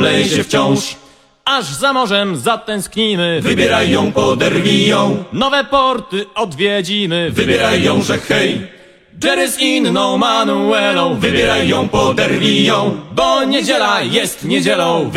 mleje się wciąż. Aż za morzem zatęsknimy, Wybieraj ją, poderwij ją, nowe porty odwiedzimy. wybieraj ją, że hej. Jerry z inną Manuelą, Wybieraj ją, poderwij ją, bo niedziela jest niedzielą.